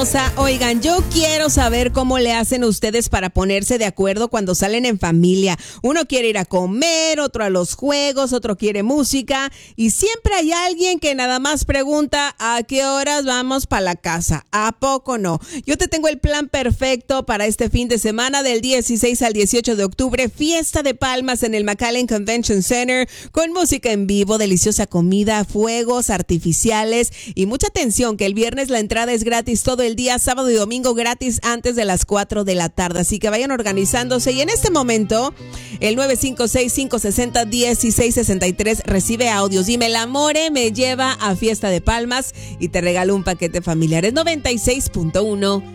Oigan, yo quiero saber cómo le hacen ustedes para ponerse de acuerdo cuando salen en familia. Uno quiere ir a comer, otro a los juegos, otro quiere música y siempre hay alguien que nada más pregunta ¿a qué horas vamos para la casa? ¿A poco no? Yo te tengo el plan perfecto para este fin de semana del 16 al 18 de octubre, fiesta de palmas en el McAllen Convention Center con música en vivo, deliciosa comida, fuegos artificiales y mucha atención que el viernes la entrada es gratis todo el día, sábado y domingo gratis antes de las 4 de la tarde. Así que vayan organizándose. Y en este momento, el 956-560-1663 recibe audios. Dime, el Amore me lleva a Fiesta de Palmas y te regalo un paquete familiar. Es 96.1